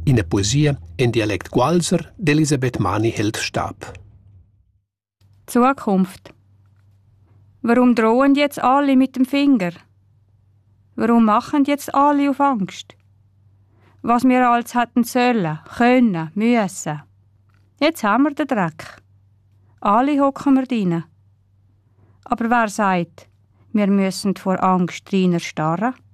In der Poesie in Dialekt Gualser d'Elisabeth Mani-Heldstab. Zukunft. Warum drohen jetzt alle mit dem Finger? Warum machen jetzt alle auf Angst? Was wir alles hätten sollen, können, müssen. Jetzt haben wir den Dreck. Alle hocken wir drin. Aber wer sagt, wir müssen vor Angst rein erstarren?